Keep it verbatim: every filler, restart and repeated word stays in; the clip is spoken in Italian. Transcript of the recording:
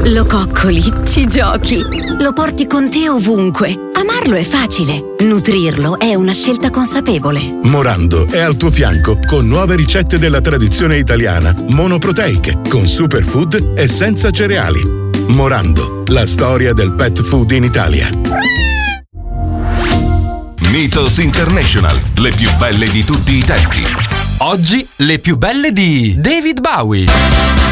Lo coccoli, ci giochi, lo porti con te ovunque. Amarlo è facile, nutrirlo è una scelta consapevole. Morando è al tuo fianco con nuove ricette della tradizione italiana, monoproteiche, con superfood e senza cereali. Morando, la storia del pet food in Italia. Mythos International, le più belle di tutti i tempi. Oggi le più belle di David Bowie.